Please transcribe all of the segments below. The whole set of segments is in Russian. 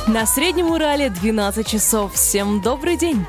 На Среднем Урале 12 часов. Всем добрый день!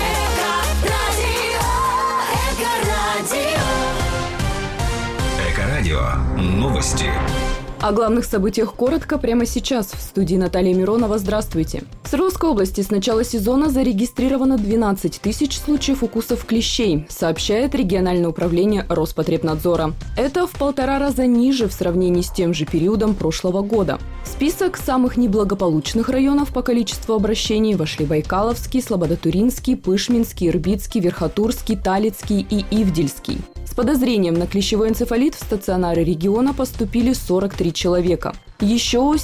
Эко-радио. Новости. О главных событиях коротко прямо сейчас. В студии Наталья Миронова. Здравствуйте. В Свердловской области с начала сезона зарегистрировано 12 тысяч случаев укусов клещей, сообщает региональное управление Роспотребнадзора. Это в 1,5 раза ниже в сравнении с тем же периодом прошлого года. В список самых неблагополучных районов по количеству обращений вошли Байкаловский, Слободотуринский, Пышминский, Ирбитский, Верхотурский, Талицкий и Ивдельский. С подозрением на клещевой энцефалит в стационары региона поступили 43 человека. Еще у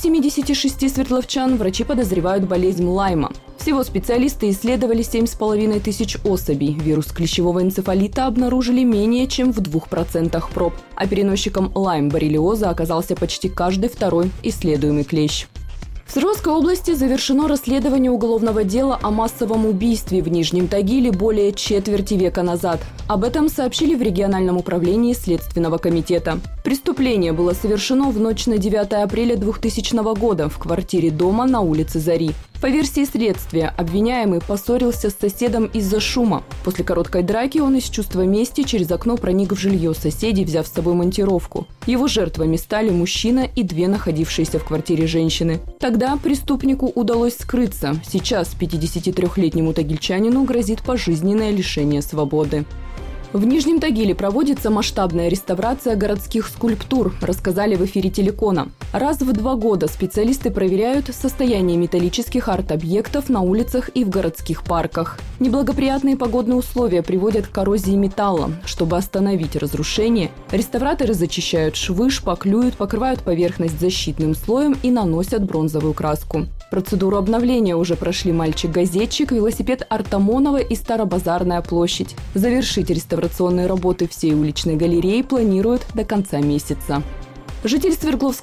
76 свердловчан врачи подозревают болезнь Лайма. Всего специалисты исследовали 7,5 тысяч особей. Вирус клещевого энцефалита обнаружили менее чем в 2% проб. А переносчиком лайм-боррелиоза оказался почти каждый второй исследуемый клещ. В Свердловской области завершено расследование уголовного дела о массовом убийстве в Нижнем Тагиле более четверти века назад. Об этом сообщили в региональном управлении Следственного комитета. Преступление было совершено в ночь на 9 апреля 2000 года в квартире дома на улице Зари. По версии следствия, обвиняемый поссорился с соседом из-за шума. После короткой драки он из чувства мести через окно проник в жилье соседей, взяв с собой монтировку. Его жертвами стали мужчина и 2 находившиеся в квартире женщины. Тогда преступнику удалось скрыться. Сейчас 53-летнему тагильчанину грозит пожизненное лишение свободы. В Нижнем Тагиле проводится масштабная реставрация городских скульптур, рассказали в эфире телекона. Раз в 2 года специалисты проверяют состояние металлических арт-объектов на улицах и в городских парках. Неблагоприятные погодные условия приводят к коррозии металла. Чтобы остановить разрушение, реставраторы зачищают швы, шпаклюют, покрывают поверхность защитным слоем и наносят бронзовую краску. Процедуру обновления уже прошли мальчик-газетчик, велосипед Артамонова и Старобазарная площадь. Завершить реставрационные работы всей уличной галереи планируют до конца месяца. Житель Свердловской